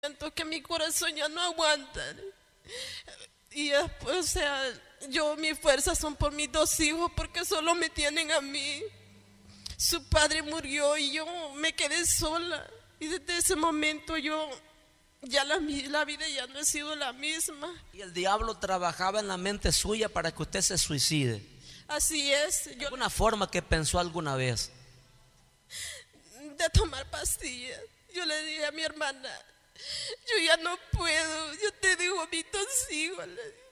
Siento que mi corazón ya no aguanta. Y después, o sea, mis fuerzas son por mis dos hijos porque solo me tienen a mí. Su padre murió y yo me quedé sola. Y desde ese momento la vida ya no ha sido la misma. Y el diablo trabajaba en la mente suya para que usted se suicide. Así es. ¿Alguna forma que pensó alguna vez? De tomar pastillas. Yo le dije a mi hermana, yo ya no puedo, yo te digo a mis dos hijos.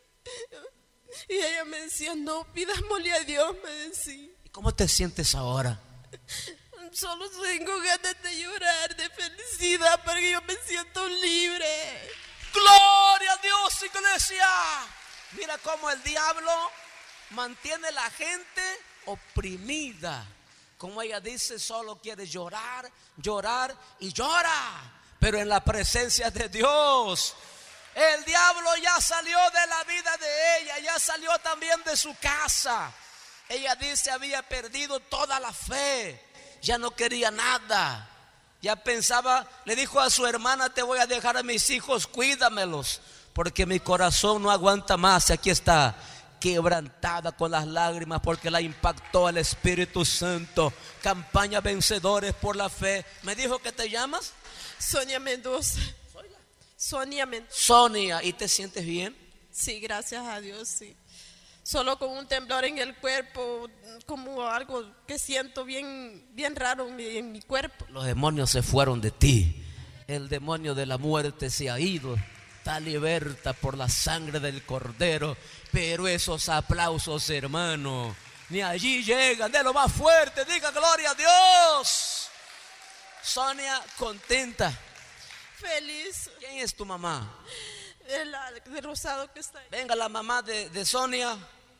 Y ella me decía, no, pidámosle a Dios, me decía. ¿Y cómo te sientes ahora? Solo tengo ganas de llorar, de felicidad, porque yo me siento libre. ¡Gloria a Dios, iglesia! Mira cómo el diablo mantiene a la gente oprimida. Como ella dice, solo quiere llorar, llorar y llora. Pero en la presencia de Dios, el diablo ya salió de la vida de ella, ya salió también de su casa. Ella dice, había perdido toda la fe, ya no quería nada. Ya pensaba, le dijo a su hermana, te voy a dejar a mis hijos, cuídamelos, porque mi corazón no aguanta más. Y aquí está, quebrantada con las lágrimas porque la impactó el Espíritu Santo. Campaña Vencedores por la Fe. ¿Me dijo que te llamas? Sonia Mendoza. Sonia Mendoza. Sonia, ¿y te sientes bien? Sí, gracias a Dios, sí. Solo con un temblor en el cuerpo, como algo que siento bien raro en mi cuerpo. Los demonios se fueron de ti. El demonio de la muerte se ha ido. Está liberta por la sangre del Cordero. Pero esos aplausos, hermano, ni allí llegan. De lo más fuerte, diga gloria a Dios. Sonia, contenta. Feliz. ¿Quién es tu mamá? De rosado que está ahí. Venga, la mamá de Sonia.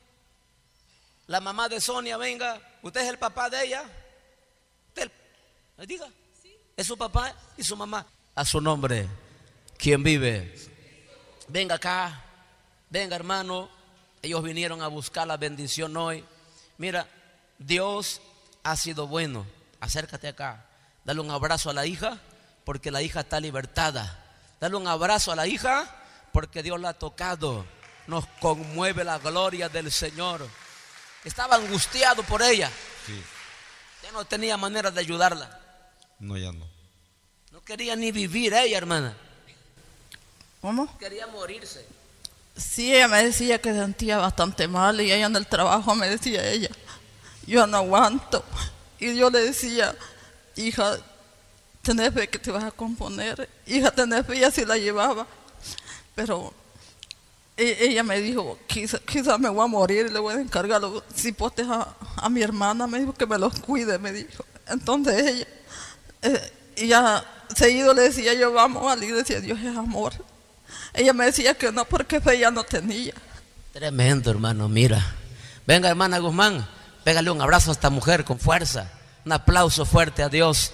La mamá de Sonia, venga. ¿Usted es el papá de ella? ¿Usted? Diga. ¿Sí? ¿Es su papá y su mamá? A su nombre. ¿Quién vive? Venga acá. Venga, hermano. Ellos vinieron a buscar la bendición hoy. Mira, Dios ha sido bueno. Acércate acá. Dale un abrazo a la hija, porque la hija está libertada. Dale un abrazo a la hija, porque Dios la ha tocado. Nos conmueve la gloria del Señor. Estaba angustiado por ella. Sí. Ya no tenía manera de ayudarla. No, ya no. No quería ni vivir ella, hermana. ¿Cómo? Quería morirse. Sí, ella me decía que sentía bastante mal y ella en el trabajo me decía ella, yo no aguanto. Y yo le decía, hija, tenés fe que te vas a componer, hija, tenés fe, y así la llevaba. Pero ella me dijo, quizá me voy a morir, le voy a encargar los cipotes a mi hermana, me dijo que me los cuide, me dijo. Entonces ella, y ya seguido le decía yo, vamos a la iglesia, Dios es amor. Ella me decía que no, porque fe ya no tenía. Tremendo, hermano, mira. Venga, hermana Guzmán, pégale un abrazo a esta mujer con fuerza. Un aplauso fuerte a Dios.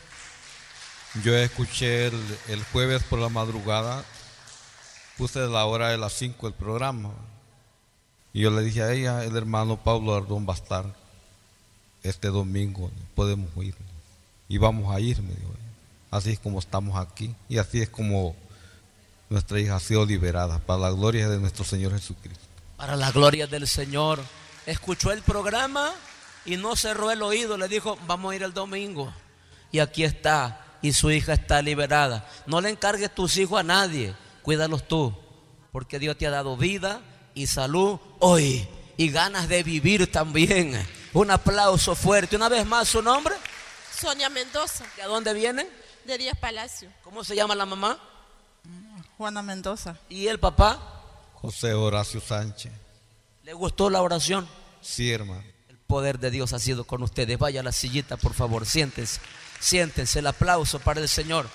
Yo escuché el jueves por la madrugada, puse la hora de las 5 el programa. Y yo le dije a ella, el hermano Pablo Ardón va a estar este domingo, podemos ir. Y vamos a ir, me dijo. Así es como estamos aquí y así es como nuestra hija ha sido liberada, para la gloria de nuestro Señor Jesucristo. Para la gloria del Señor. Escuchó el programa y no cerró el oído, le dijo, vamos a ir el domingo. Y aquí está, y su hija está liberada. No le encargues tus hijos a nadie, cuídalos tú, porque Dios te ha dado vida y salud hoy, y ganas de vivir también. Un aplauso fuerte. Una vez más, ¿su nombre? Sonia Mendoza. ¿De dónde viene? De Díaz Palacio. ¿Cómo se llama la mamá? Juana Mendoza. ¿Y el papá? José Horacio Sánchez. ¿Le gustó la oración? Sí, hermano. El poder de Dios ha sido con ustedes. Vaya a la sillita, por favor, siéntense. Siéntense, el aplauso para el Señor.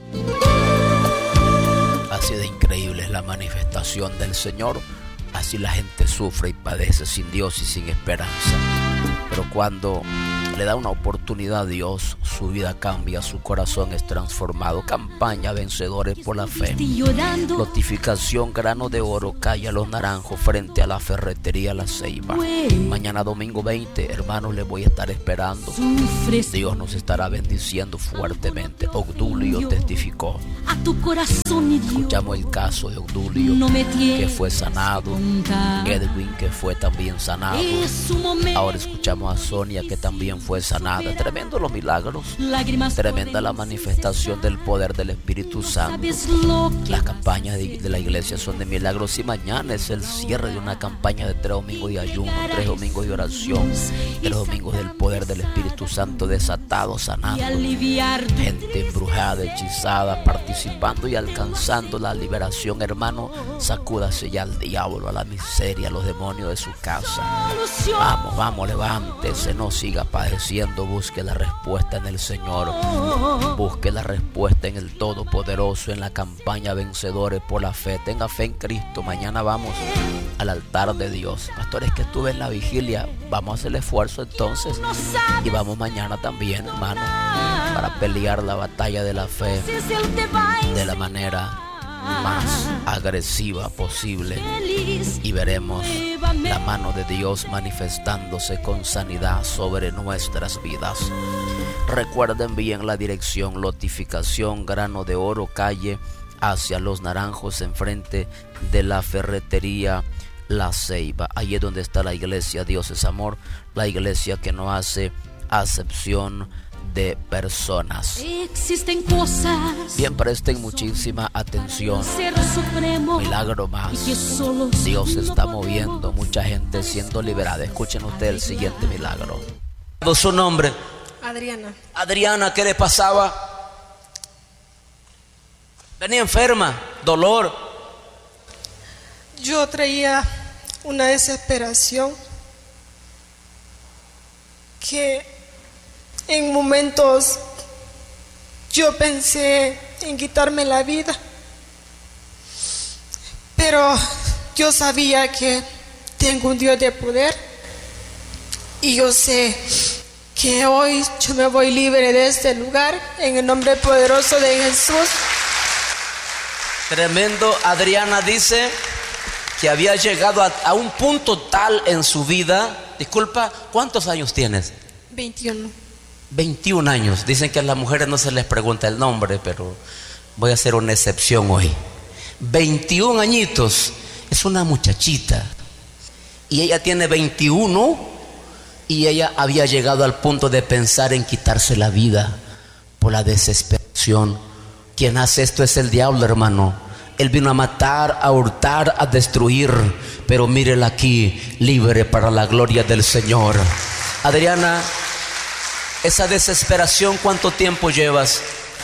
Así de increíble es la manifestación del Señor. Así la gente sufre y padece sin Dios y sin esperanza. Pero cuando le da una oportunidad a Dios, su vida cambia, su corazón es transformado. Campaña Vencedores por la Fe. Notificación: grano de oro cae a Los Naranjos frente a la ferretería La Ceiba. Mañana domingo 20, hermanos, les voy a estar esperando. Dios nos estará bendiciendo fuertemente. Obdulio testificó. Escuchamos el caso de Obdulio, que fue sanado. Edwin, que fue también sanado. Ahora escuchamos a Sonia, que también fue sanada. Tremendo los milagros, tremenda la manifestación del poder del Espíritu Santo. Las campañas de la iglesia son de milagros, y mañana es el cierre de una campaña de 3 domingos de ayuno, 3 domingos de oración, 3 domingos del poder del Espíritu Santo desatado, sanando gente embrujada, hechizada, participando y alcanzando la liberación. Hermano, sacúdase ya al diablo, a la miseria, a los demonios de su casa. Vamos, vamos, levántese, no siga padeciendo. Busque la respuesta en el Señor, busque la respuesta en el Todopoderoso, en la campaña Vencedores por la Fe. Tenga fe en Cristo. Mañana vamos al altar de Dios. Pastores, que estuve en la vigilia, vamos a hacer el esfuerzo entonces, y vamos mañana también, hermano, para pelear la batalla de la fe de la manera más agresiva posible, y veremos la mano de Dios manifestándose con sanidad sobre nuestras vidas. Recuerden bien la dirección: Notificación, grano de oro, calle hacia Los Naranjos, enfrente de la ferretería La Ceiba. Ahí es donde está la iglesia Dios es Amor, la iglesia que no hace acepción de personas. Existen cosas. Bien, presten muchísima atención. Milagro más. Dios se está moviendo, mucha gente siendo liberada. Escuchen ustedes el siguiente milagro. ¿Su nombre? Adriana. Adriana, ¿qué le pasaba? Venía enferma, dolor. Yo traía una desesperación que en momentos yo pensé en quitarme la vida, pero yo sabía que tengo un Dios de poder, y yo sé que hoy yo me voy libre de este lugar en el nombre poderoso de Jesús. Tremendo. Adriana dice que había llegado a un punto tal en su vida. Disculpa, ¿cuántos años tienes? 21. 21 años. Dicen que a las mujeres no se les pregunta el nombre, pero voy a hacer una excepción hoy. 21 añitos. Es una muchachita. Y ella tiene 21, y ella había llegado al punto de pensar en quitarse la vida por la desesperación. Quien hace esto es el diablo, hermano. Él vino a matar, a hurtar, a destruir, pero mírela aquí, libre para la gloria del Señor. Adriana, esa desesperación, ¿cuánto tiempo llevas?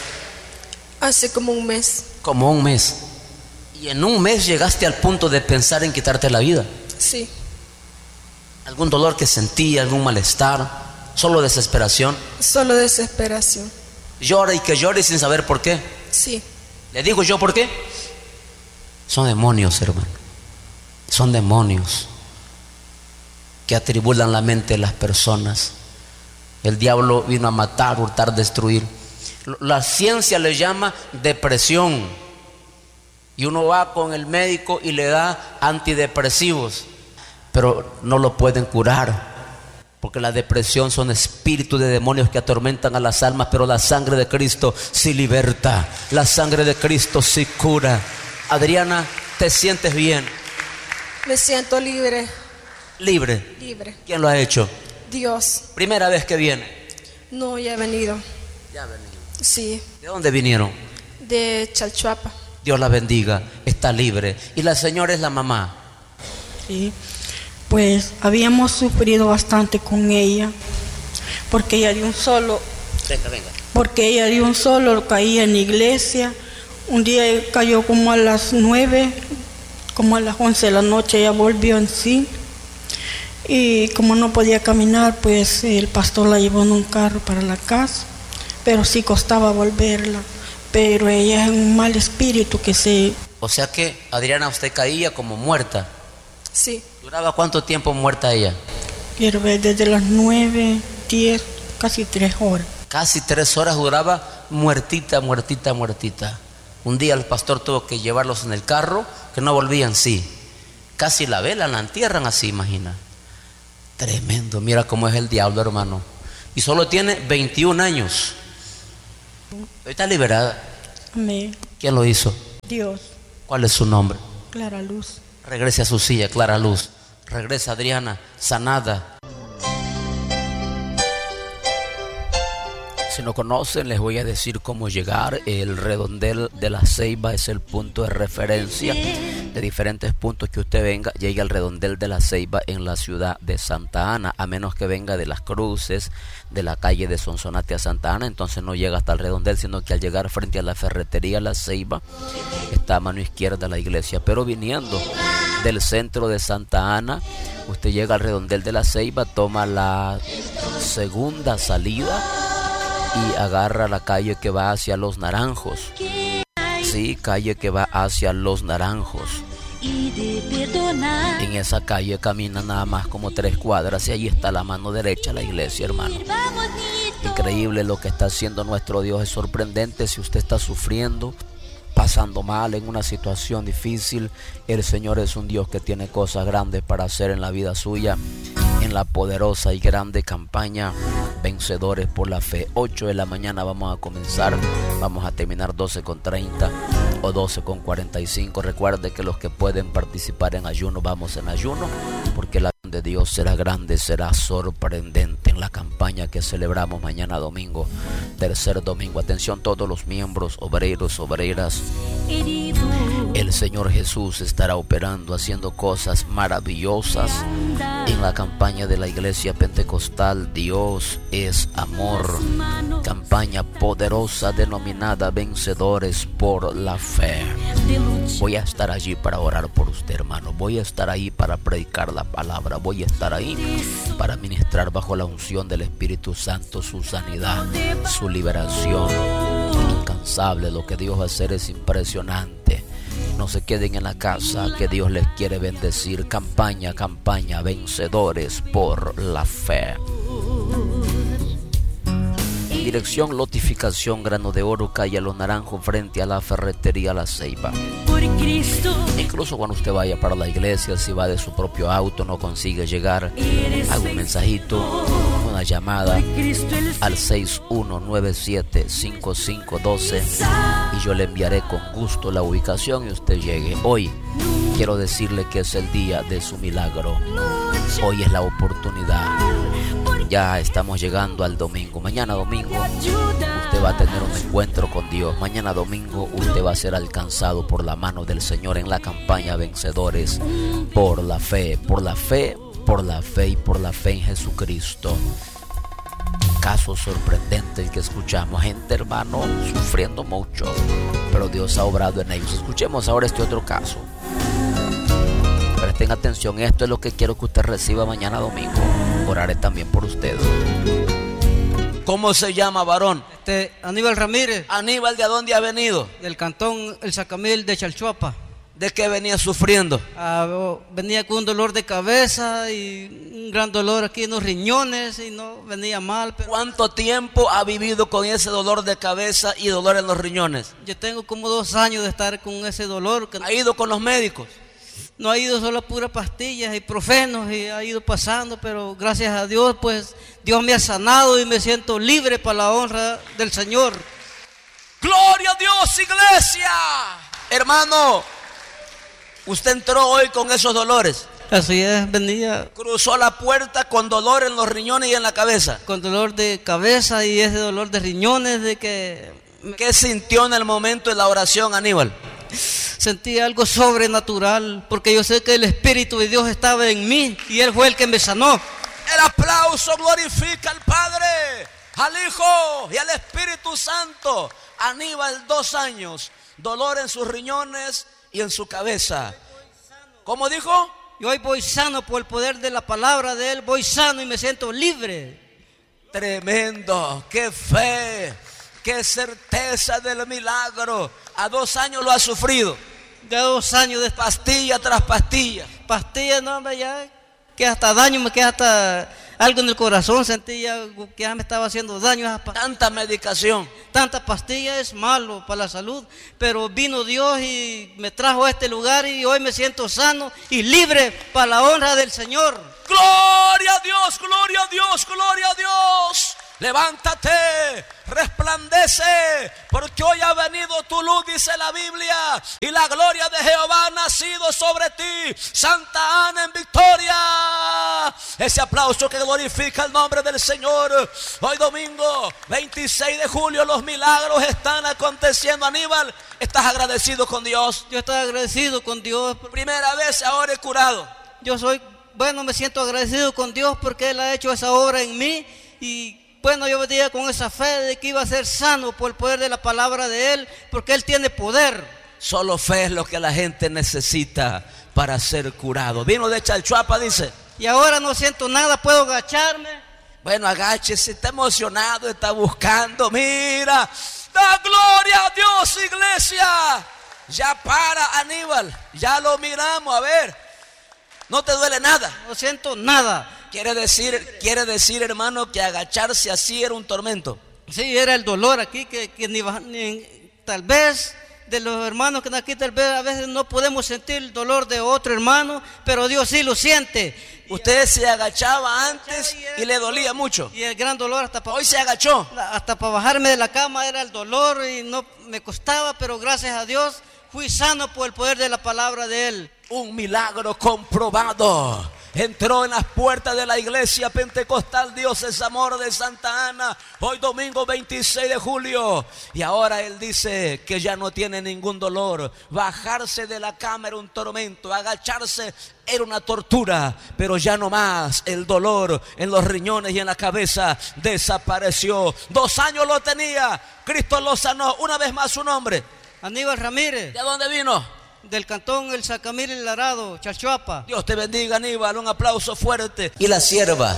Hace como un mes. Como un mes. ¿Y en un mes llegaste al punto de pensar en quitarte la vida? Sí. ¿Algún dolor que sentía, algún malestar? ¿Solo desesperación? Solo desesperación. Llora y que llore sin saber por qué. Sí. ¿Le digo yo por qué? Son demonios, hermano. Son demonios que atribulan la mente de las personas. El diablo vino a matar, hurtar, destruir. La ciencia le llama depresión, y uno va con el médico y le da antidepresivos, pero no lo pueden curar, porque la depresión son espíritus de demonios que atormentan a las almas, pero la sangre de Cristo sí liberta, la sangre de Cristo sí cura. Adriana, ¿te sientes bien? Me siento libre. ¿Libre? Libre. ¿Quién lo ha hecho? Dios. ¿Primera vez que viene? No, ya he venido. Ya ha venido. Sí. ¿De dónde vinieron? De Chalchuapa. Dios la bendiga, está libre. ¿Y la señora es la mamá? Sí, pues habíamos sufrido bastante con ella, porque ella de un solo, caía en la iglesia. Un día cayó como a las 9, como a las 11 de la noche, ella volvió en sí. Y como no podía caminar, pues el pastor la llevó en un carro para la casa, pero sí costaba volverla. Pero ella es un mal espíritu que se... O sea que, Adriana, usted caía como muerta. Sí. ¿Duraba cuánto tiempo muerta ella? Quiero ver, desde las 9, 10, casi 3 horas. Casi 3 horas duraba muertita. Un día el pastor tuvo que llevarlos en el carro, que no volvían, sí. Casi la velan, la entierran así, imagina. Tremendo, mira cómo es el diablo, hermano. Y solo tiene 21 años. Está liberada. Amén. ¿Quién lo hizo? Dios. ¿Cuál es su nombre? Clara Luz. Regrese a su silla, Clara Luz. Regresa, Adriana, sanada. Si no conocen, les voy a decir cómo llegar. El redondel de la Ceiba es el punto de referencia de diferentes puntos que usted venga. Llegue al redondel de la Ceiba en la ciudad de Santa Ana, a menos que venga de Las Cruces, de la calle de Sonsonate a Santa Ana, entonces no llega hasta el redondel, sino que al llegar frente a la ferretería La Ceiba está a mano izquierda la iglesia. Pero viniendo del centro de Santa Ana, usted llega al redondel de la Ceiba, toma la segunda salida y agarra la calle que va hacia Los Naranjos. Sí, calle que va hacia Los Naranjos. En esa calle camina nada más como 3 cuadras y ahí está la mano derecha, la iglesia, hermano. Increíble lo que está haciendo nuestro Dios, es sorprendente. Si usted está sufriendo, pasando mal, en una situación difícil, el Señor es un Dios que tiene cosas grandes para hacer en la vida suya. En la poderosa y grande campaña Vencedores por la Fe, 8 de la mañana vamos a comenzar, vamos a terminar 12:30 o 12:45. Recuerde que los que pueden participar en ayuno, vamos en ayuno, porque la de Dios será grande, será sorprendente en la campaña que celebramos mañana domingo, tercer domingo. Atención todos los miembros, obreros, obreras. El Señor Jesús estará operando, haciendo cosas maravillosas en la campaña de la iglesia pentecostal Dios es Amor, campaña poderosa denominada Vencedores por la Fe. Voy a estar allí para orar por usted, hermano. Voy a estar ahí para predicar la palabra. Voy a estar ahí para ministrar bajo la unción del Espíritu Santo su sanidad, su liberación. Incansable, lo que Dios va a hacer es impresionante. No se queden en la casa, que Dios les quiere bendecir. Campaña, Vencedores por la Fe. Dirección Lotificación Grano de Oro, calle Los Naranjos, frente a la ferretería La Ceiba. Incluso cuando usted vaya para la iglesia, si va de su propio auto, no consigue llegar, haga un mensajito, una llamada al 6197-5512 y yo le enviaré con gusto la ubicación y usted llegue. Hoy quiero decirle que es el día de su milagro. Hoy es la oportunidad. Ya estamos llegando al domingo. Mañana domingo usted va a tener un encuentro con Dios. Mañana domingo usted va a ser alcanzado por la mano del Señor en la campaña Vencedores por la Fe, por la Fe, por la Fe y por la Fe en Jesucristo. Caso sorprendente el que escuchamos, gente, hermano, sufriendo mucho, pero Dios ha obrado en ellos. Escuchemos ahora este otro caso. Presten atención, esto es lo que quiero que usted reciba mañana domingo. Oraré también por usted. ¿Cómo se llama, varón? Aníbal Ramírez. Aníbal, ¿de dónde ha venido? Del cantón El Sacamil de Chalchuapa. ¿De qué venía sufriendo? Venía con un dolor de cabeza y un gran dolor aquí en los riñones y no venía mal. Pero ¿cuánto tiempo ha vivido con ese dolor de cabeza y dolor en los riñones? Yo tengo como 2 años de estar con ese dolor. ¿Ha ido con los médicos? No ha ido, solo puras pastillas y profenos y ha ido pasando, pero gracias a Dios, pues Dios me ha sanado y me siento libre para la honra del Señor. ¡Gloria a Dios, iglesia! Hermano, usted entró hoy con esos dolores. Así es, venía. Cruzó la puerta con dolor en los riñones y en la cabeza. Con dolor de cabeza y ese dolor de riñones de que... ¿Qué sintió en el momento de la oración, Aníbal? Sentí algo sobrenatural, porque yo sé que el Espíritu de Dios estaba en mí y Él fue el que me sanó. El aplauso glorifica al Padre, al Hijo y al Espíritu Santo. Aníbal, 2 años, dolor en sus riñones y en su cabeza. ¿Cómo dijo? Y hoy voy sano por el poder de la palabra de Él, voy sano y me siento libre. Tremendo, qué fe, qué certeza del milagro. A 2 años lo ha sufrido. Ya 2 años de pastilla tras pastilla. Pastilla, no, ya que hasta daño me queda, algo en el corazón, sentía que ya me estaba haciendo daño esas pastillas. Tanta medicación. Tanta pastilla es malo para la salud, pero vino Dios y me trajo a este lugar y hoy me siento sano y libre para la honra del Señor. Gloria a Dios, gloria a Dios, gloria a Dios. Levántate, resplandece, porque hoy ha venido tu luz, dice la Biblia, y la gloria de Jehová ha nacido sobre ti. Santa Ana en victoria. Ese aplauso que glorifica el nombre del Señor. Hoy domingo 26 de julio los milagros están aconteciendo. Aníbal, ¿estás agradecido con Dios? Yo estoy agradecido con Dios. Primera vez ahora he curado. Me siento agradecido con Dios porque Él ha hecho esa obra en mí y bueno, yo venía con esa fe de que iba a ser sano por el poder de la palabra de Él, porque Él tiene poder. Solo fe es lo que la gente necesita para ser curado. Vino de Chalchuapa, dice. Y ahora no siento nada, puedo agacharme. Bueno, agáchese, está emocionado, está buscando. Mira, da gloria a Dios, iglesia. Ya para, Aníbal, ya lo miramos, a ver. ¿No te duele nada? No siento nada. Quiere decir, hermano, que agacharse así era un tormento. Sí, era el dolor aquí que tal vez de los hermanos que están aquí, tal vez a veces no podemos sentir el dolor de otro hermano, pero Dios sí lo siente. Usted se agachaba antes y le dolía mucho. Y el gran dolor hoy se agachó. Hasta para bajarme de la cama era el dolor y no me costaba, pero gracias a Dios fui sano por el poder de la palabra de Él. Un milagro comprobado. Entró en las puertas de la iglesia pentecostal Dios es Amor de Santa Ana, hoy domingo 26 de julio. Y ahora él dice que ya no tiene ningún dolor. Bajarse de la cama era un tormento, agacharse era una tortura, pero ya no más. El dolor en los riñones y en la cabeza desapareció. 2 años lo tenía, Cristo lo sanó. Una vez más su nombre. Aníbal Ramírez. ¿De dónde vino? Del cantón El Sacamil El Arado, Chalchuapa. Dios te bendiga, Aníbal, un aplauso fuerte. Y la sierva,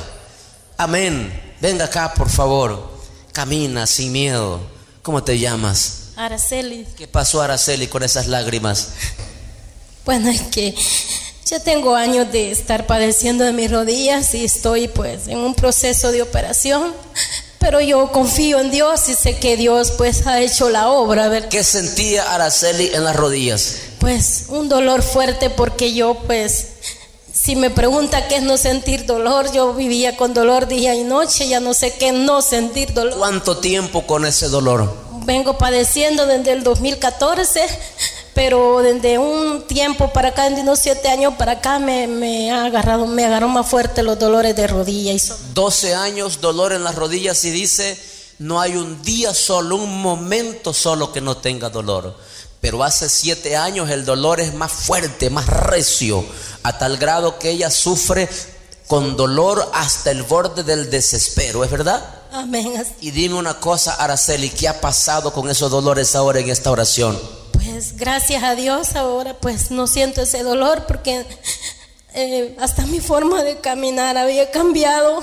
amén, venga acá por favor, camina sin miedo. ¿Cómo te llamas? Araceli. ¿Qué pasó, Araceli, con esas lágrimas? Bueno, es que ya tengo años de estar padeciendo de mis rodillas y estoy pues en un proceso de operación. Pero yo confío en Dios y sé que Dios pues ha hecho la obra. ¿Verdad? ¿Qué sentía Araceli en las rodillas? Pues un dolor fuerte porque yo pues, si me pregunta qué es no sentir dolor, yo vivía con dolor día y noche, ya no sé qué es no sentir dolor. ¿Cuánto tiempo con ese dolor? Vengo padeciendo desde el 2014, pero desde un tiempo para acá, desde unos 7 años para acá me agarró más fuerte los dolores de rodilla. 12 años dolor en las rodillas y dice, no hay un día solo, un momento solo que no tenga dolor. Pero hace 7 años el dolor es más fuerte, más recio, a tal grado que ella sufre con dolor hasta el borde del desespero, ¿es verdad? Amén. Y dime una cosa, Araceli, ¿qué ha pasado con esos dolores ahora en esta oración? Pues gracias a Dios ahora pues no siento ese dolor porque hasta mi forma de caminar había cambiado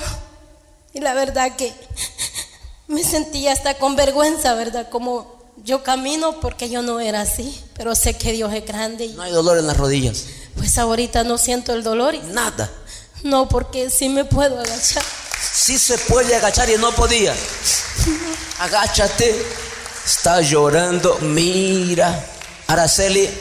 y la verdad que me sentía hasta con vergüenza, ¿verdad? Como yo camino porque yo no era así, pero sé que Dios es grande. ¿No hay dolor en las rodillas? Pues ahorita no siento el dolor. Nada. No, porque sí me puedo agachar. Sí se puede agachar y no podía. Agáchate. Está llorando. Mira, Araceli,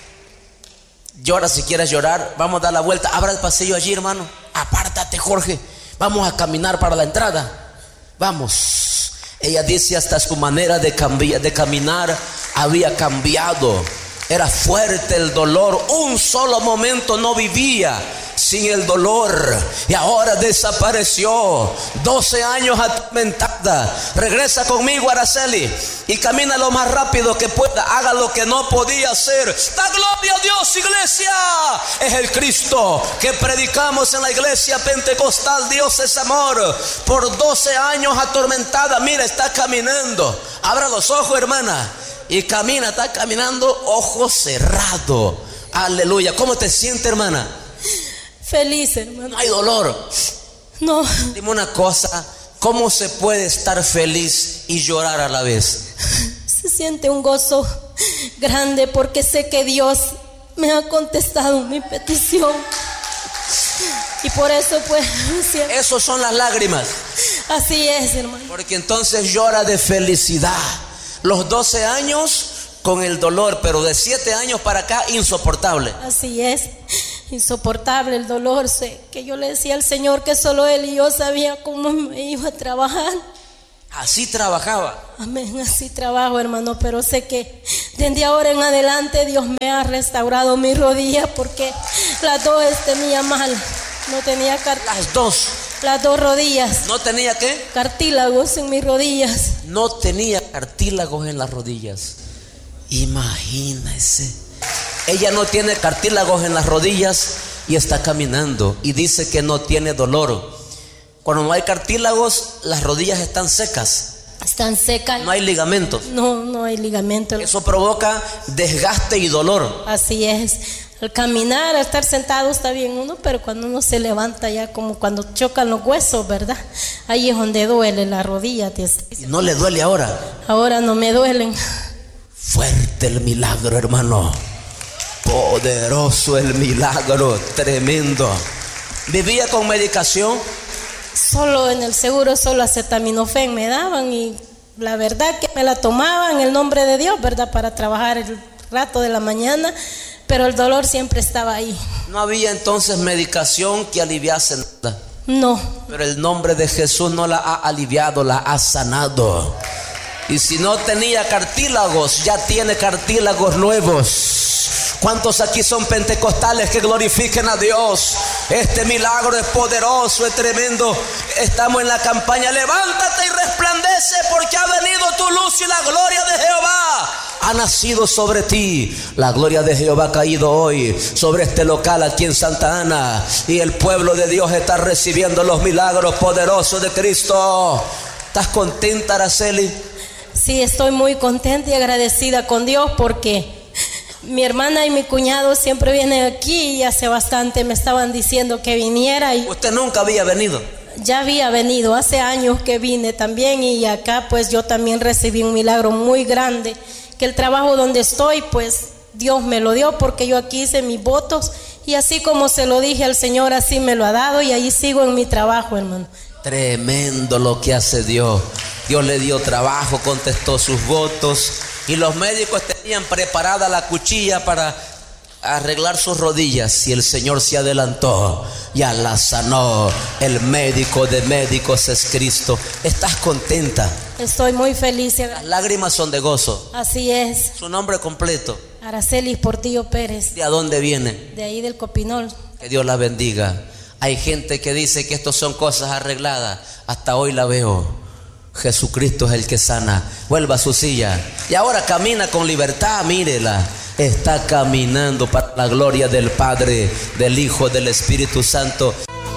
llora si quieres llorar. Vamos a dar la vuelta. Abra el pasillo allí, hermano. Apártate, Jorge. Vamos a caminar para la entrada. Vamos. Ella dice hasta su manera de caminar había cambiado. Era fuerte el dolor. Un solo momento no vivía sin el dolor y ahora desapareció. 12 años atormentada. Regresa conmigo, Araceli, y camina lo más rápido que pueda. Haga lo que no podía hacer. Da gloria a Dios, iglesia. Es el Cristo que predicamos en la iglesia pentecostal Dios es Amor. Por 12 años atormentada, mira, está caminando. Abra los ojos, hermana, y camina, está caminando ojos cerrados. Aleluya. ¿Cómo te sientes, hermana? Feliz, hermano. No hay dolor. No. Dime una cosa, ¿cómo se puede estar feliz y llorar a la vez? Se siente un gozo grande porque sé que Dios me ha contestado mi petición. Y por eso pues siempre. Esos son las lágrimas. Así es, hermano. Porque entonces llora de felicidad. Los 12 años con el dolor, pero de 7 años para acá insoportable. Así es, insoportable el dolor. Que yo le decía al Señor que solo Él y yo sabía cómo me iba a trabajar. Así trabajaba. Amén, así trabajo, hermano, pero sé que desde ahora en adelante Dios me ha restaurado mis rodillas, porque las dos tenía mal, no tenía las dos rodillas. ¿No tenía qué? Cartílagos en mis rodillas. No tenía cartílagos en las rodillas. Imagínese. Ella no tiene cartílagos en las rodillas y está caminando y dice que no tiene dolor. Cuando no hay cartílagos, las rodillas están secas. Están secas. No hay ligamentos. No hay ligamentos. Eso provoca desgaste y dolor. Así es. Al caminar, al estar sentado está bien uno, pero cuando uno se levanta ya como cuando chocan los huesos, ¿verdad? Ahí es donde duele la rodilla. ¿Y no le duele ahora? Ahora no me duelen. Fuerte el milagro, hermano. Poderoso el milagro, tremendo. ¿Vivía con medicación? Solo en el seguro, solo acetaminofén me daban, y la verdad que me la tomaba en el nombre de Dios, ¿verdad? Para trabajar el rato de la mañana, pero el dolor siempre estaba ahí. No había entonces medicación que aliviase nada. No. Pero el nombre de Jesús no la ha aliviado, la ha sanado. Y si no tenía cartílagos, ya tiene cartílagos nuevos. ¿Cuántos aquí son pentecostales que glorifiquen a Dios? Este milagro es poderoso, es tremendo. Estamos en la campaña levántate y resplandece, porque ha venido tu luz y la gloria de Jehová ha nacido sobre ti. La gloria de Jehová ha caído hoy sobre este local aquí en Santa Ana, y el pueblo de Dios está recibiendo los milagros poderosos de Cristo. ¿Estás contenta, Araceli? Sí, estoy muy contenta y agradecida con Dios, porque mi hermana y mi cuñado siempre vienen aquí y hace bastante me estaban diciendo que viniera. Y ¿usted nunca había venido? Ya había venido, hace años que vine también, y acá pues yo también recibí un milagro muy grande, que el trabajo donde estoy pues Dios me lo dio, porque yo aquí hice mis votos y así como se lo dije al Señor, así me lo ha dado, y ahí sigo en mi trabajo, hermano. Tremendo lo que hace Dios. Dios le dio trabajo, contestó sus votos, y los médicos tenían preparada la cuchilla para arreglar sus rodillas, y el Señor se adelantó, ya la sanó. El médico de médicos es Cristo. ¿Estás contenta? Estoy muy feliz. Las lágrimas son de gozo. Así es. Su nombre completo. Araceli Portillo Pérez. ¿De a dónde viene? De ahí del Copinol. Que Dios la bendiga. Hay gente que dice que estos son cosas arregladas. Hasta hoy la veo. Jesucristo es el que sana. Vuelva a su silla. Y ahora camina con libertad, mírela. Está caminando para la gloria del Padre, del Hijo, del Espíritu Santo.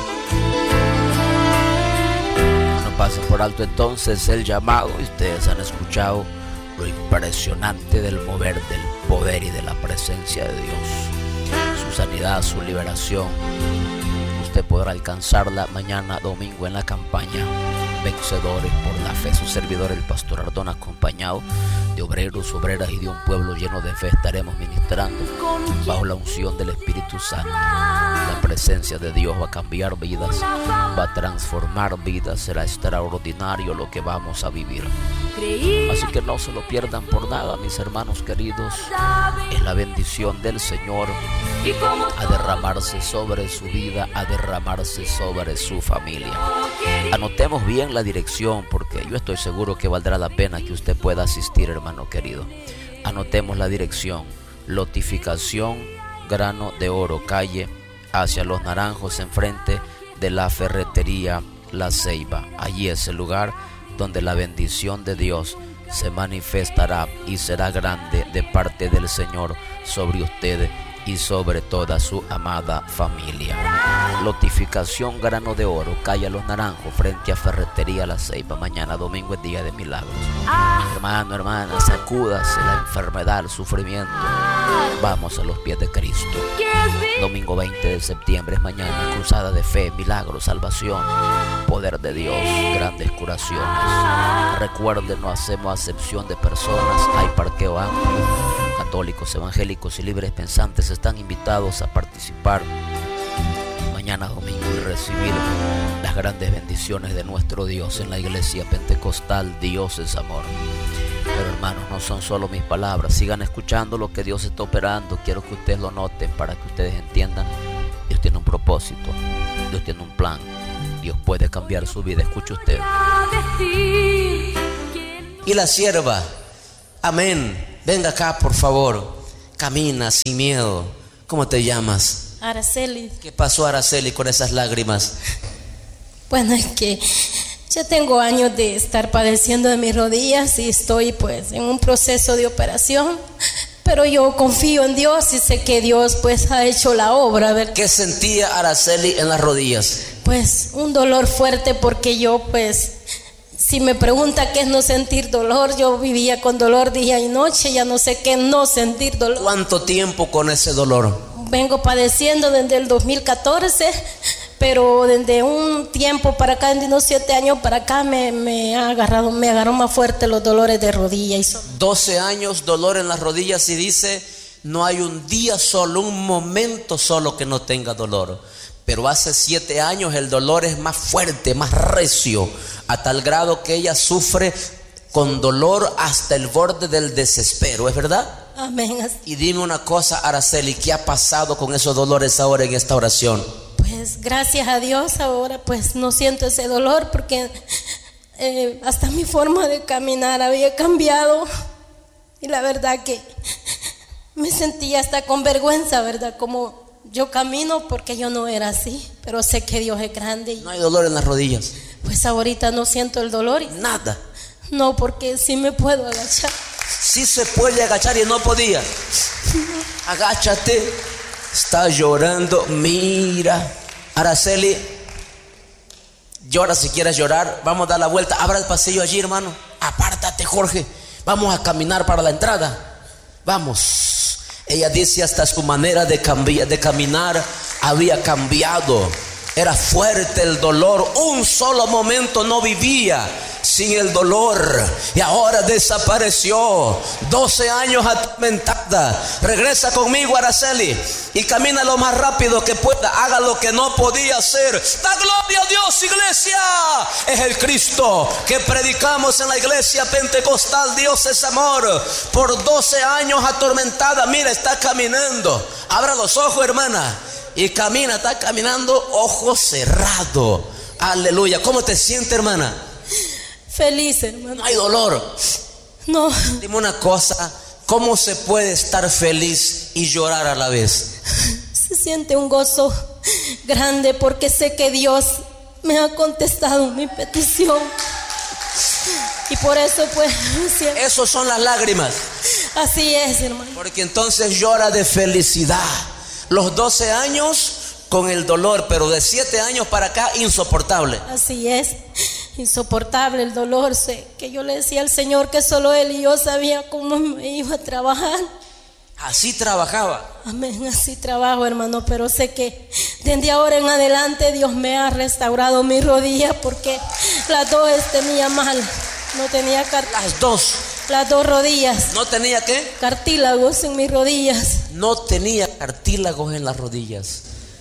No pasen por alto entonces el llamado. Ustedes han escuchado lo impresionante del mover, del poder y de la presencia de Dios. Su sanidad, su liberación. Usted podrá alcanzarla mañana domingo en la campaña Vencedores por la Fe. Su servidor, el pastor Ardón, acompañado de obreros, obreras y de un pueblo lleno de fe, estaremos ministrando bajo la unción del Espíritu Santo. La presencia de Dios va a cambiar vidas, va a transformar vidas. Será extraordinario lo que vamos a vivir. Así que no se lo pierdan por nada, mis hermanos queridos. Es la bendición del Señor a derramarse sobre su vida, a derramarse sobre su familia. Anotemos bien la dirección, porque yo estoy seguro que valdrá la pena que usted pueda asistir, hermano querido. Anotemos la dirección: Lotificación Grano de Oro, calle hacia Los Naranjos, enfrente de la ferretería La Ceiba. Allí es el lugar donde la bendición de Dios se manifestará y será grande de parte del Señor sobre ustedes y sobre toda su amada familia. Lotificación Grano de Oro, calle Los Naranjos, frente a ferretería La Ceiba. Mañana domingo es día de milagros. Hermano, hermana, sacúdase la enfermedad, el sufrimiento. Vamos a los pies de Cristo. Domingo 20 de septiembre es mañana, cruzada de fe, milagros, salvación, poder de Dios, grandes curaciones. Recuerden, no hacemos acepción de personas. Hay parqueo amplio. Católicos, evangélicos y libres pensantes están invitados a participar mañana mañana domingo y recibir las grandes bendiciones de nuestro Dios en la iglesia pentecostal. Dios es amor. Pero hermanos, no son solo mis palabras. Sigan escuchando lo que Dios está operando. Quiero que ustedes lo noten para que ustedes entiendan. Dios tiene un propósito, Dios tiene un plan. Dios puede cambiar su vida. Escuche usted. Y la sierva, amén, venga acá por favor. Camina sin miedo. ¿Cómo te llamas? Araceli. ¿Qué pasó, Araceli, con esas lágrimas? Bueno, es que ya tengo años de estar padeciendo de mis rodillas y estoy pues en un proceso de operación, pero yo confío en Dios y sé que Dios pues ha hecho la obra. ¿Verdad? ¿Qué sentía Araceli en las rodillas? Pues un dolor fuerte, porque yo pues, si me pregunta qué es no sentir dolor, yo vivía con dolor día y noche, ya no sé qué es no sentir dolor. ¿Cuánto tiempo con ese dolor? Vengo padeciendo desde el 2014, pero desde un tiempo para acá, desde unos 7 años para acá, me agarró más fuerte los dolores de rodilla. 12 años dolor en las rodillas, y dice, no hay un día solo, un momento solo que no tenga dolor. Pero hace 7 años el dolor es más fuerte, más recio, a tal grado que ella sufre con dolor hasta el borde del desespero. ¿Es verdad? Amén. Y dime una cosa, Araceli, ¿qué ha pasado con esos dolores ahora en esta oración? Pues gracias a Dios ahora pues no siento ese dolor, porque hasta mi forma de caminar había cambiado, y la verdad que me sentía hasta con vergüenza, ¿verdad? Como yo camino, porque yo no era así, pero sé que Dios es grande. ¿No hay dolor en las rodillas? Pues ahorita no siento el dolor. Nada. No, porque sí me puedo agachar. Sí se puede agachar y no podía. Agáchate. Está llorando. Mira, Araceli, llora si quieres llorar. Vamos a dar la vuelta. Abra el pasillo allí, hermano. Apártate, Jorge. Vamos a caminar para la entrada. Vamos. Ella dice hasta su manera de caminar había cambiado. Era fuerte el dolor. Un solo momento no vivía sin el dolor, y ahora desapareció. 12 años atormentada. Regresa conmigo, Araceli, y camina lo más rápido que pueda. Haga lo que no podía hacer. Da gloria a Dios, iglesia. Es el Cristo que predicamos en la iglesia pentecostal. Dios es amor. Por 12 años atormentada, mira, está caminando. Abra los ojos, hermana, y camina, está caminando, ojos cerrados. Aleluya. ¿Cómo te sientes, hermana? Feliz, hermano. No hay dolor. No. Dime una cosa, ¿cómo se puede estar feliz y llorar a la vez? Se siente un gozo grande, porque sé que Dios me ha contestado mi petición, y por eso pues siempre... Esos son las lágrimas. Así es, hermano. Porque entonces llora de felicidad. Los 12 años con el dolor, pero de 7 años para acá insoportable. Así es, insoportable el dolor. Sé que yo le decía al Señor que solo Él y yo sabía cómo me iba a trabajar. Así trabajaba. Amén, así trabajo, hermano. Pero sé que desde ahora en adelante Dios me ha restaurado mis rodillas, porque las dos tenía mal. No tenía las dos rodillas. ¿No tenía qué? Cartílagos en mis rodillas. No tenía cartílagos en las rodillas.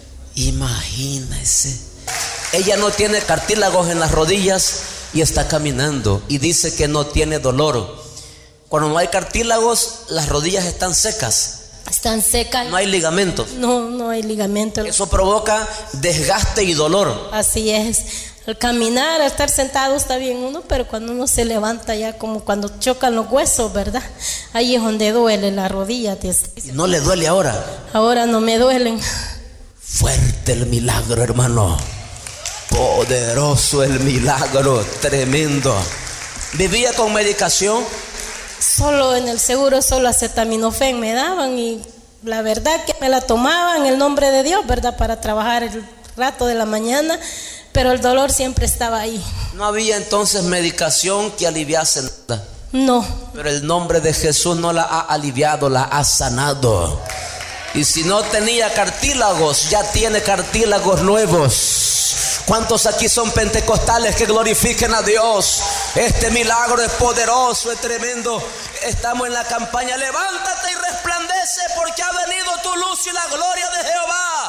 Imagínese. Ella no tiene cartílagos en las rodillas y está caminando, y dice que no tiene dolor. Cuando no hay cartílagos, las rodillas están secas. Están secas. No hay ligamentos. No hay ligamentos. Eso provoca desgaste y dolor. Así es. Al caminar, al estar sentado está bien uno, pero cuando uno se levanta, ya como cuando chocan los huesos, ¿verdad? Ahí es donde duele la rodilla. ¿Y no le duele ahora? Ahora no me duelen. Fuerte el milagro, hermano. Poderoso el milagro, tremendo. ¿Vivía con medicación? Solo en el seguro, solo acetaminofén me daban, y la verdad que me la tomaba en el nombre de Dios, ¿verdad? Para trabajar el rato de la mañana, pero el dolor siempre estaba ahí. No había entonces medicación que aliviase nada. No. Pero el nombre de Jesús no la ha aliviado, la ha sanado. Y si no tenía cartílagos, ya tiene cartílagos nuevos. ¿Cuántos aquí son pentecostales que glorifiquen a Dios? Este milagro es poderoso, es tremendo. Estamos en la campaña. Levántate y resplandece, porque ha venido tu luz y la gloria de Jehová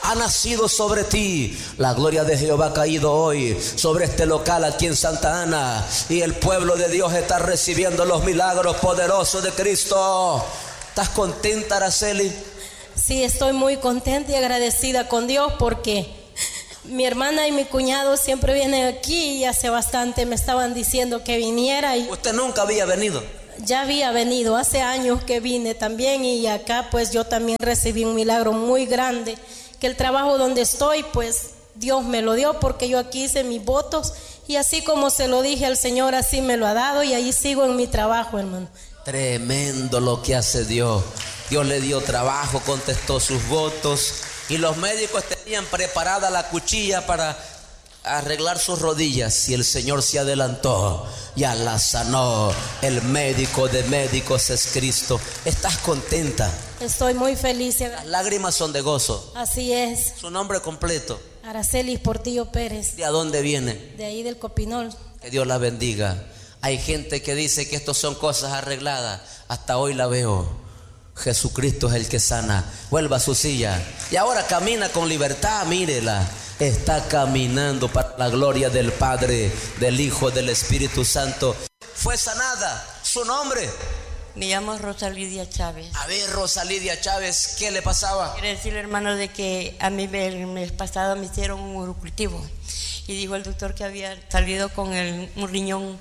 ha nacido sobre ti. La gloria de Jehová ha caído hoy sobre este local aquí en Santa Ana, y el pueblo de Dios está recibiendo los milagros poderosos de Cristo. ¿Estás contenta, Araceli? Sí, estoy muy contenta y agradecida con Dios porque mi hermana y mi cuñado siempre vienen aquí y hace bastante me estaban diciendo que viniera. Y ¿usted nunca había venido? ya había venido, hace años que vine también, y acá pues yo también recibí un milagro muy grande, que el trabajo donde estoy pues Dios me lo dio, porque yo aquí hice mis votos y así como se lo dije al Señor, así me lo ha dado, y ahí sigo en mi trabajo, hermano. Tremendo lo que hace Dios. Dios le dio trabajo, contestó sus votos, y los médicos tenían preparada la cuchilla para arreglar sus rodillas, y el Señor se adelantó, ya la sanó. El médico de médicos es Cristo. ¿Estás contenta? Estoy muy feliz. Las lágrimas son de gozo. Así es. Su nombre completo. Araceli Portillo Pérez. ¿De a dónde viene? De ahí del Copinol. Que Dios la bendiga. Hay gente que dice que esto son cosas arregladas. Hasta hoy la veo. Jesucristo es el que sana. Vuelva a su silla. Y ahora camina con libertad, mírela. Está caminando para la gloria del Padre, del Hijo, del Espíritu Santo. Fue sanada. ¿Su nombre? Me llamo Rosalidia Chávez. A ver, Rosalidia Chávez, ¿qué le pasaba? Quiero decirle, hermano, de que a mí el mes pasado me hicieron un urocultivo. Y dijo el doctor que había salido con el riñón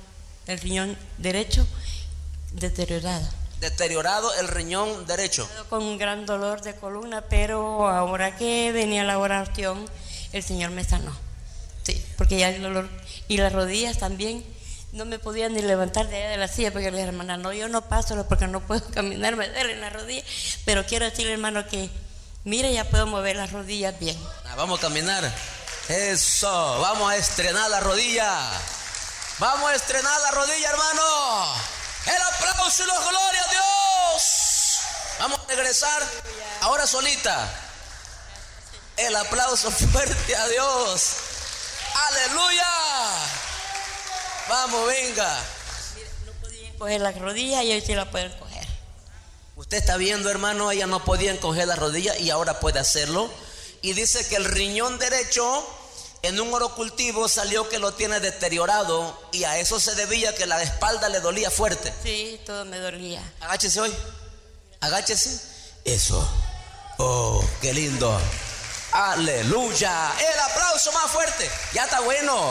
derecho deteriorado. Deteriorado el riñón derecho. Con un gran dolor de columna, pero ahora que venía la oración, el Señor me sanó. Sí, porque ya el dolor y las rodillas también, no me podía ni levantar de allá de la silla, porque le dije, hermana, no, yo no paso porque no puedo caminar, me duele en la rodilla. Pero quiero decirle, hermano, que mire, ya puedo mover las rodillas bien. Vamos a caminar. Eso, vamos a estrenar la rodilla. Vamos a estrenar la rodilla, hermano. El aplauso y la gloria a Dios. Vamos a regresar ahora solita. El aplauso fuerte a Dios. Aleluya. Vamos, venga. Mire, no podían coger las rodillas y hoy sí la pueden coger. Usted está viendo, hermano, ella no podía coger las rodillas y ahora puede hacerlo. Y dice que el riñón derecho en un orocultivo salió que lo tiene deteriorado, y a eso se debía que la espalda le dolía fuerte. Sí, todo me dolía. Agáchese hoy. Agáchese. Eso. Oh, qué lindo. Aleluya. El aplauso más fuerte. Ya está bueno.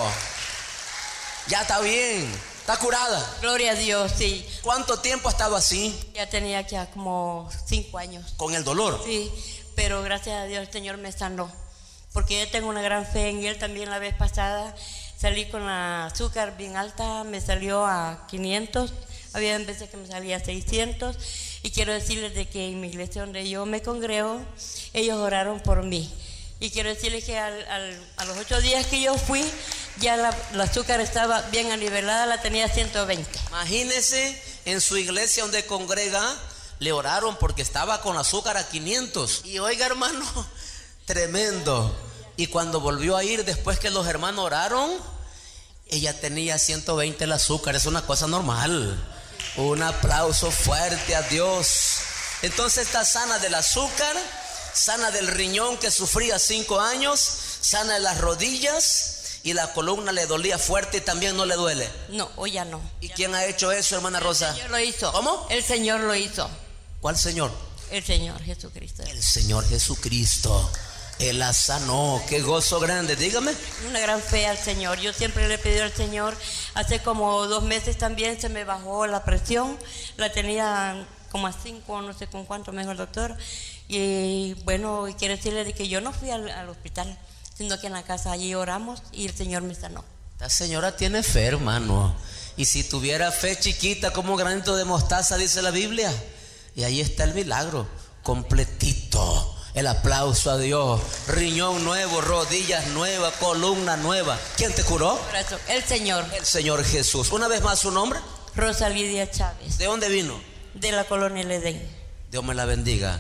Ya está bien. Está curada. Gloria a Dios, sí. ¿Cuánto tiempo ha estado así? Ya tenía ya como 5 años. ¿Con el dolor? Sí, pero gracias a Dios el Señor me sanó. Porque yo tengo una gran fe en Él. También la vez pasada salí con la azúcar bien alta, me salió a 500. Había veces que me salía a 600. Y quiero decirles de que en mi iglesia donde yo me congrego, ellos oraron por mí. Y quiero decirles que a los 8 días que yo fui, ya la azúcar estaba bien anivelada, la tenía 120. Imagínese, en su iglesia donde congrega, le oraron porque estaba con azúcar a 500. Y oiga, hermano, tremendo. Y cuando volvió a ir, después que los hermanos oraron, ella tenía 120 el azúcar. Es una cosa normal. Un aplauso fuerte a Dios. Entonces está sana del azúcar, sana del riñón que sufría 5 años, sana de las rodillas, y la columna le dolía fuerte y también no le duele. No, hoy ya no. ¿Y quién ha hecho eso, hermana Rosa? El Señor lo hizo. ¿Cómo? El Señor lo hizo. ¿Cuál Señor? El Señor Jesucristo. El Señor Jesucristo. Él la sanó. Qué gozo grande. Dígame. Una gran fe al Señor. Yo siempre le he pedido al Señor. Hace como 2 meses también se me bajó la presión. La tenía como a 5, no sé con cuánto me dijo el doctor. Y bueno, quiero decirle de que yo no fui al hospital, sino que en la casa allí oramos y el Señor me sanó. Esta señora tiene fe, hermano. Y si tuviera fe chiquita como un granito de mostaza, dice la Biblia. Y ahí está el milagro, completito. El aplauso a Dios. Riñón nuevo, rodillas nuevas, columna nueva. ¿Quién te curó? El Señor. El Señor Jesús. Una vez más, ¿su nombre? Rosalidia Chávez. ¿De dónde vino? De la colonia El Edén. Dios me la bendiga.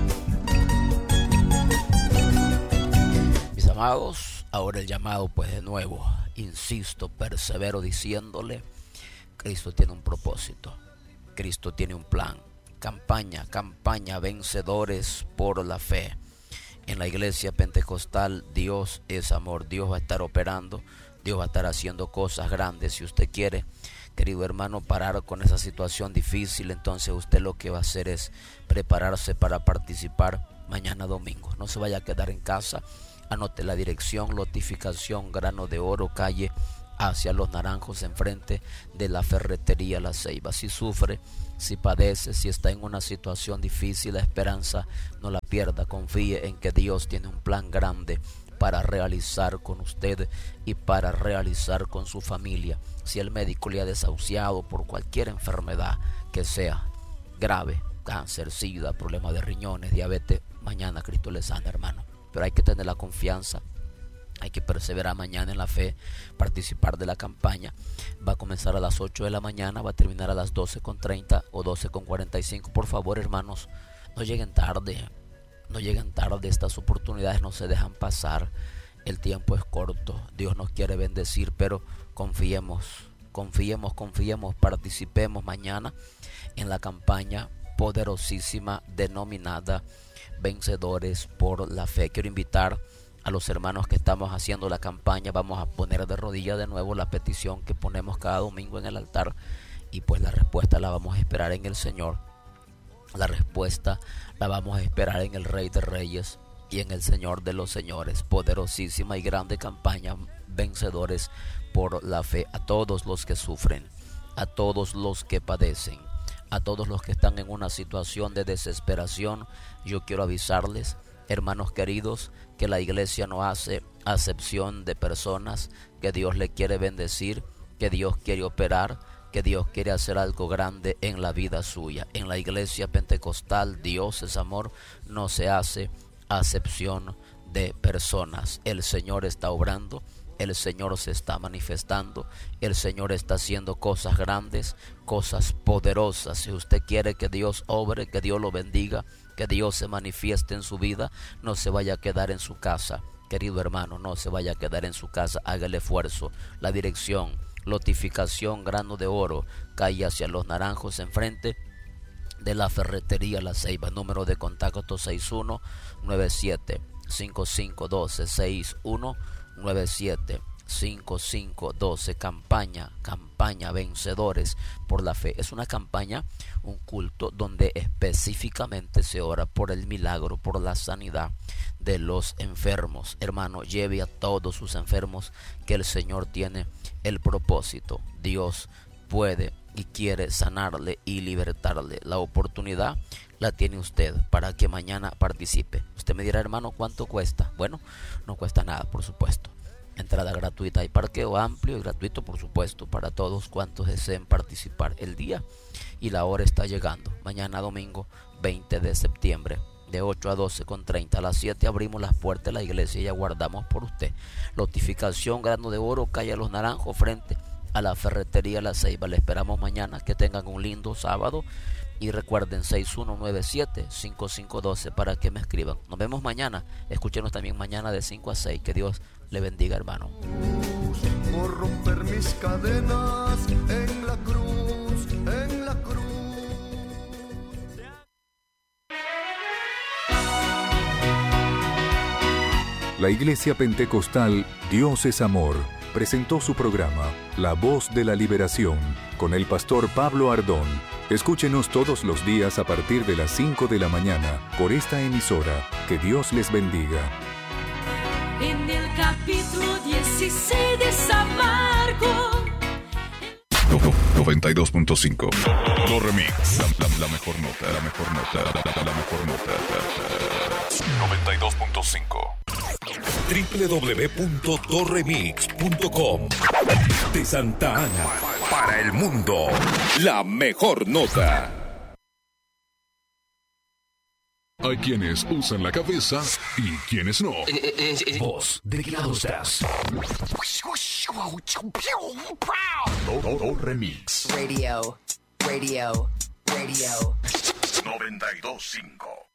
Mis amados, ahora el llamado pues de nuevo. Insisto, persevero diciéndole, Cristo tiene un propósito. Cristo tiene un plan. Campaña, vencedores por la fe. En la iglesia pentecostal Dios es amor. Dios va a estar operando, Dios va a estar haciendo cosas grandes. Si usted quiere, querido hermano, parar con esa situación difícil, entonces usted lo que va a hacer es prepararse para participar mañana domingo. No se vaya a quedar en casa. Anote la dirección: Lotificación Grano de Oro, calle hacia Los Naranjos, enfrente de la ferretería La Ceiba. Si sufre, si padece, si está en una situación difícil, la esperanza no la pierda. Confíe en que Dios tiene un plan grande para realizar con usted y para realizar con su familia. Si el médico le ha desahuciado por cualquier enfermedad que sea grave, cáncer, sida, problema de riñones, diabetes, mañana Cristo le sana, hermano. Pero hay que tener la confianza, hay que perseverar mañana en la fe, participar de la campaña. Va a comenzar a las 8 de la mañana, va a terminar a las 12:30 o 12:45. Por favor, hermanos, no lleguen tarde. No lleguen tarde, estas oportunidades no se dejan pasar. El tiempo es corto, Dios nos quiere bendecir, pero confiemos, participemos mañana en la campaña poderosísima denominada Vencedores por la Fe. Quiero invitar a los hermanos que estamos haciendo la campaña. Vamos a poner de rodillas de nuevo la petición que ponemos cada domingo en el altar, y pues la respuesta la vamos a esperar en el Señor. La respuesta la vamos a esperar en el Rey de Reyes y en el Señor de los Señores. Poderosísima y grande campaña, Vencedores por la Fe. A todos los que sufren, a todos los que padecen, a todos los que están en una situación de desesperación, yo quiero avisarles, hermanos queridos, que la iglesia no hace acepción de personas, que Dios le quiere bendecir, que Dios quiere operar, que Dios quiere hacer algo grande en la vida suya. En la iglesia pentecostal, Dios es amor, no se hace acepción de personas. El Señor está obrando, el Señor se está manifestando, el Señor está haciendo cosas grandes, cosas poderosas. Si usted quiere que Dios obre, que Dios lo bendiga, que Dios se manifieste en su vida, no se vaya a quedar en su casa. Querido hermano, no se vaya a quedar en su casa, haga el esfuerzo. La dirección: Lotificación Grano de Oro, calle hacia Los Naranjos, enfrente de la ferretería La Ceiba. Número de contacto 6197-5512, 6197-5512. Campaña Vencedores por la Fe. Es una campaña, un culto donde específicamente se ora por el milagro, por la sanidad de los enfermos. Hermano, lleve a todos sus enfermos, que el Señor tiene el propósito. Dios puede y quiere sanarle y libertarle. La oportunidad la tiene usted para que mañana participe. Usted me dirá, hermano, ¿cuánto cuesta? Bueno, no cuesta nada, por supuesto. Entrada gratuita y parqueo amplio y gratuito, por supuesto, para todos cuantos deseen participar. El día y la hora está llegando. Mañana domingo 20 de septiembre, de 8 a 12:30. A las 7 abrimos las puertas de la iglesia y aguardamos por usted. Lotificación Grano de Oro, calle Los Naranjos, frente a la ferretería La Ceiba. Le esperamos mañana. Que tengan un lindo sábado. Y recuerden, 6197-5512 para que me escriban. Nos vemos mañana. Escúchenos también mañana de 5 a 6. Que Dios le bendiga, hermano. Por romper mis cadenas en la cruz, en la cruz. La Iglesia Pentecostal Dios es Amor presentó su programa La Voz de la Liberación con el pastor Pablo Ardón. Escúchenos todos los días a partir de las 5 de la mañana por esta emisora. Que Dios les bendiga. En el capítulo 16 de San Marcos. 92.5 Torre Mix. La mejor nota. La mejor nota. La mejor nota. 92.5 www.torremix.com. De Santa Ana para el mundo. La mejor nota. Hay quienes usan la cabeza y quienes no. Vos, ¿de qué lado estás? Remix. Radio. 92.5